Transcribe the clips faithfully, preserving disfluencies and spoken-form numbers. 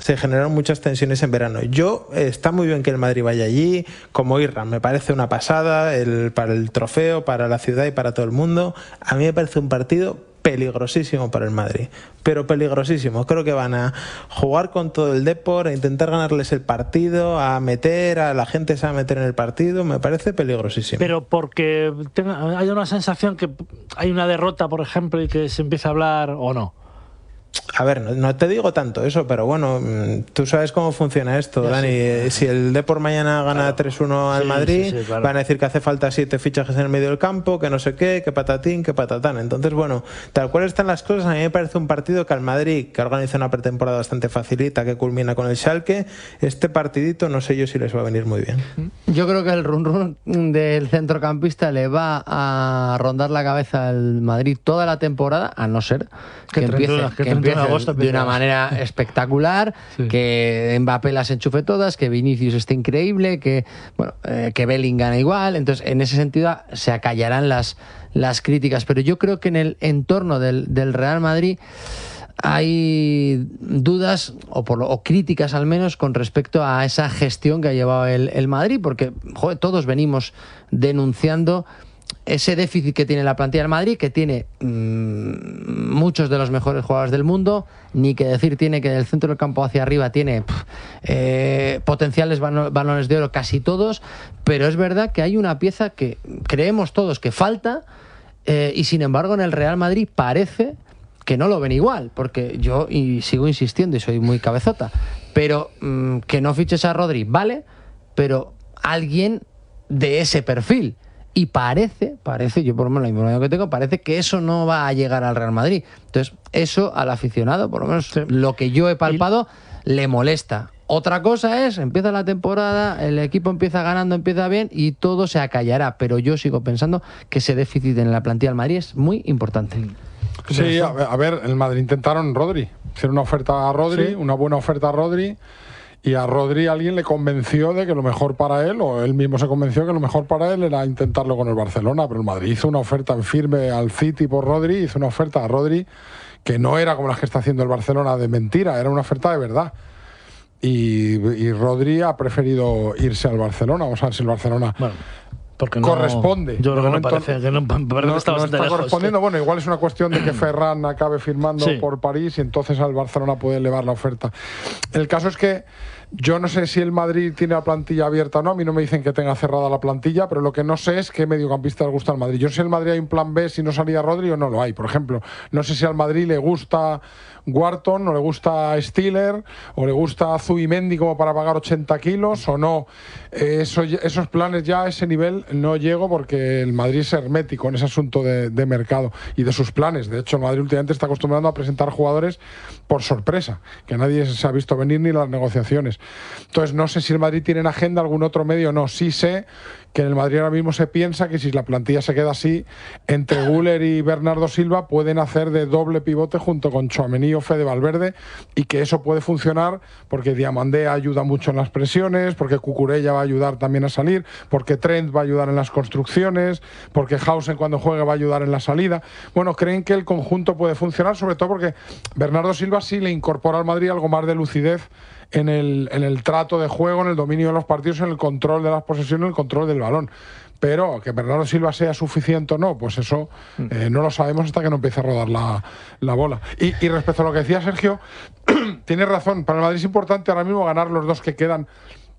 se generaron muchas tensiones en verano. Yo, eh, está muy bien que el Madrid vaya allí, como Irra, me parece una pasada el, para el trofeo, para la ciudad y para todo el mundo. A mí me parece un partido peligrosísimo para el Madrid, pero peligrosísimo. Creo que van a jugar con todo el Depor, a intentar ganarles el partido, a meter a la gente, se va a meter en el partido. Me parece peligrosísimo. Pero porque tenga, hay una sensación que hay una derrota, por ejemplo, y que se empieza a hablar, ¿o no? A ver, no, no te digo tanto eso, pero bueno, tú sabes cómo funciona esto, ya, Dani. Sí. Si el Depor mañana gana claro. tres uno al sí, Madrid, sí, sí, claro. van a decir que hace falta siete fichajes en el medio del campo, que no sé qué, que patatín, que patatán. Entonces, bueno, tal cual están las cosas, a mí me parece un partido que al Madrid, que organiza una pretemporada bastante facilita, que culmina con el Schalke, este partidito no sé yo si les va a venir muy bien. Yo creo que el run run del centrocampista le va a rondar la cabeza al Madrid toda la temporada, a no ser que, que empiece, que que empiece agosto, de una manera espectacular, sí. que Mbappé las enchufe todas, que Vinicius esté increíble, que bueno, eh, que Bellingham igual. Entonces, en ese sentido se acallarán las, las críticas, pero yo creo que en el entorno del, del Real Madrid hay dudas o, por lo, o críticas al menos con respecto a esa gestión que ha llevado el, el Madrid, porque joder, todos venimos denunciando ese déficit que tiene la plantilla del Madrid, que tiene mmm, muchos de los mejores jugadores del mundo, ni que decir tiene que del centro del campo hacia arriba tiene pff, eh, potenciales balones de oro casi todos, pero es verdad que hay una pieza que creemos todos que falta, eh, y sin embargo en el Real Madrid parece que no lo ven igual, porque yo y sigo insistiendo y soy muy cabezota, pero mmm, que no fiches a Rodri, vale, pero alguien de ese perfil. Y parece, parece, yo por lo menos la información que tengo, parece que eso no va a llegar al Real Madrid. Entonces, eso al aficionado, por lo menos sí. lo que yo he palpado, y... le molesta. Otra cosa es, empieza la temporada, el equipo empieza ganando, empieza bien y todo se acallará. Pero yo sigo pensando que ese déficit en la plantilla del Madrid es muy importante. Sí, a ver, a ver el Madrid intentaron Rodri. Hicieron una oferta a Rodri, sí. una buena oferta a Rodri. Y a Rodri alguien le convenció de que lo mejor para él, o él mismo se convenció que lo mejor para él era intentarlo con el Barcelona, pero el Madrid hizo una oferta en firme al City por Rodri, hizo una oferta a Rodri que no era como las que está haciendo el Barcelona de mentira, era una oferta de verdad. Y, y Rodri ha preferido irse al Barcelona, vamos a ver si el Barcelona... Bueno. Porque no, corresponde. Yo creo que no parece, que no, parece no, que está, no está lejos, correspondiendo. Sí. Bueno, igual es una cuestión de que Ferran acabe firmando sí. por París y entonces al Barcelona puede elevar la oferta. El caso es que yo no sé si el Madrid tiene la plantilla abierta o no. A mí no me dicen que tenga cerrada la plantilla, pero lo que no sé es qué mediocampista le gusta al Madrid. Yo sé si el Madrid hay un plan B si no salía Rodri o no lo hay. Por ejemplo, no sé si al Madrid le gusta Wharton o le gusta Stiller o le gusta Zubimendi como para pagar ochenta kilos o no. Eh, eso, esos planes ya a ese nivel no llego porque el Madrid es hermético en ese asunto de, de mercado y de sus planes. De hecho, el Madrid últimamente está acostumbrando a presentar jugadores por sorpresa, que nadie se ha visto venir ni las negociaciones. Entonces, no sé si el Madrid tiene en agenda algún otro medio, no. Sí sé que en el Madrid ahora mismo se piensa que si la plantilla se queda así, entre Güler y Bernardo Silva pueden hacer de doble pivote junto con Tchouaméni o Fede Valverde y que eso puede funcionar porque Diamandé ayuda mucho en las presiones, porque Cucurella va a ayudar también a salir, porque Trent va a ayudar en las construcciones, porque Hausen cuando juegue va a ayudar en la salida. Bueno, creen que el conjunto puede funcionar, sobre todo porque Bernardo Silva sí le incorpora al Madrid algo más de lucidez en el, en el trato de juego, en el dominio de los partidos, en el control de las posesiones, en el control del balón. Pero que Bernardo Silva sea suficiente o no, pues eso eh, no lo sabemos hasta que no empiece a rodar la, la bola. Y, y respecto a lo que decía Sergio, tiene razón, para el Madrid es importante ahora mismo ganar los dos que quedan,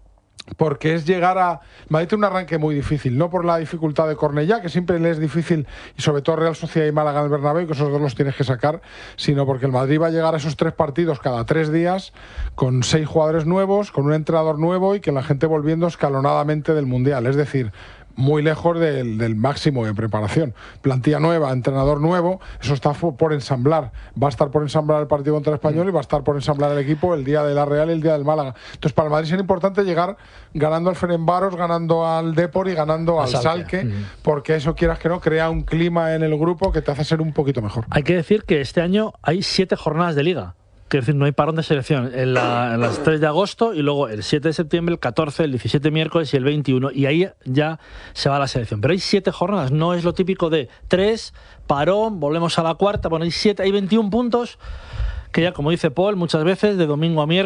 porque es llegar a... Madrid tiene un arranque muy difícil, no por la dificultad de Cornellá, que siempre le es difícil, y sobre todo Real Sociedad y Málaga en el Bernabéu, que esos dos los tienes que sacar, sino porque el Madrid va a llegar a esos tres partidos cada tres días, con seis jugadores nuevos, con un entrenador nuevo y que la gente volviendo escalonadamente del Mundial, es decir, muy lejos del, del máximo de preparación. Plantilla nueva, entrenador nuevo, eso está por ensamblar. Va a estar por ensamblar el partido contra el Español y va a estar por ensamblar el equipo el día de la Real y el día del Málaga. Entonces, para el Madrid es importante llegar ganando al Ferencváros, ganando al Depor y ganando al Schalke, uh-huh. porque eso, quieras que no, crea un clima en el grupo que te hace ser un poquito mejor. Hay que decir que este año hay siete jornadas de Liga. Quiero decir, no hay parón de selección en, la, en las tres de agosto y luego el siete de septiembre, el catorce, el diecisiete miércoles y el veintiuno, y ahí ya se va la selección. Pero hay siete jornadas, no es lo típico de tres, parón, volvemos a la cuarta. Bueno, hay siete, hay veintiún puntos que ya, como dice Paul, muchas veces de domingo a miércoles